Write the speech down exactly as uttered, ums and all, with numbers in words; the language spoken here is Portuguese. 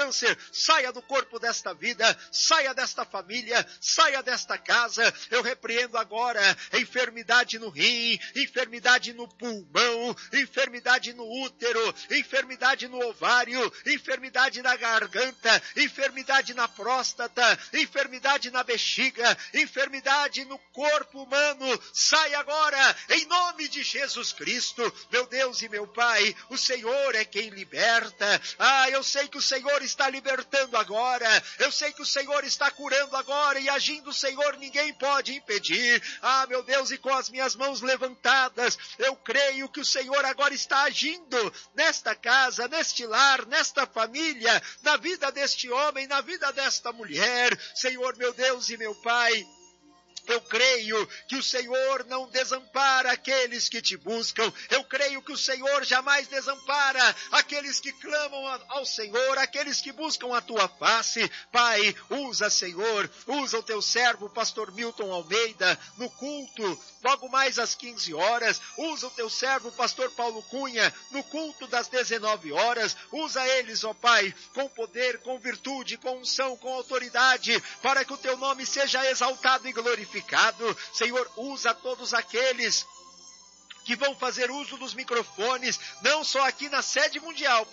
câncer saia do corpo desta vida, saia desta família, saia desta casa. Eu repreendo agora enfermidade no rim, enfermidade no pulmão, enfermidade no útero, enfermidade no ovário, enfermidade na garganta, enfermidade na próstata, enfermidade na bexiga, enfermidade no corpo humano. Sai agora, em nome de Jesus Cristo. Meu Deus e meu Pai, o Senhor é quem liberta. Ah, eu sei que o Senhor está libertando agora, eu sei que o Senhor está curando agora, e agindo o Senhor ninguém pode impedir. Ah, meu Deus, e com as minhas mãos levantadas, eu creio que o Senhor agora está agindo nesta casa, neste lar, nesta família, na vida deste homem, na vida desta mulher. Senhor, meu Deus e meu Pai, eu creio que o Senhor não desampara aqueles que te buscam. Eu creio que o Senhor jamais desampara aqueles que clamam ao Senhor, aqueles que buscam a tua face. Pai, usa, Senhor, usa o teu servo, pastor Milton Almeida, no culto, logo mais às quinze horas. Usa o teu servo, pastor Paulo Cunha, no culto das dezenove horas. Usa eles, ó Pai, com poder, com virtude, com unção, com autoridade, para que o teu nome seja exaltado e glorificado. Senhor, usa todos aqueles que vão fazer uso dos microfones, não só aqui na sede mundial,